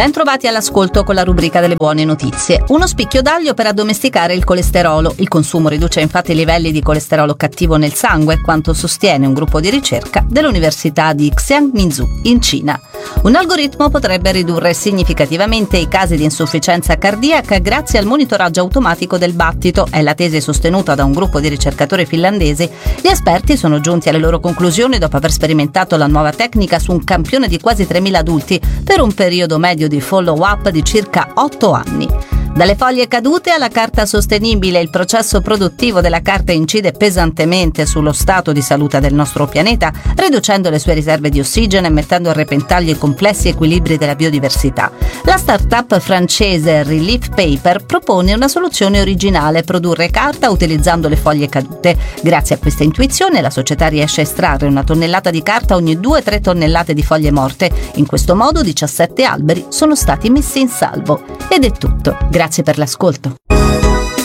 Ben trovati all'ascolto con la rubrica delle buone notizie. Uno spicchio d'aglio per addomesticare il colesterolo. Il consumo riduce infatti i livelli di colesterolo cattivo nel sangue, quanto sostiene un gruppo di ricerca dell'Università di Xiangminzu in Cina. Un algoritmo potrebbe ridurre significativamente i casi di insufficienza cardiaca grazie al monitoraggio automatico del battito, è la tesi sostenuta da un gruppo di ricercatori finlandesi. Gli esperti sono giunti alle loro conclusioni dopo aver sperimentato la nuova tecnica su un campione di quasi 3.000 adulti per un periodo medio di follow-up di circa 8 anni. Dalle foglie cadute alla carta sostenibile, il processo produttivo della carta incide pesantemente sullo stato di salute del nostro pianeta, riducendo le sue riserve di ossigeno e mettendo a repentaglio i complessi equilibri della biodiversità. La start-up francese Relief Paper propone una soluzione originale: produrre carta utilizzando le foglie cadute. Grazie a questa intuizione, la società riesce a estrarre 1 tonnellata di carta ogni 2-3 tonnellate di foglie morte. In questo modo 17 alberi sono stati messi in salvo. Ed è tutto. Grazie per l'ascolto.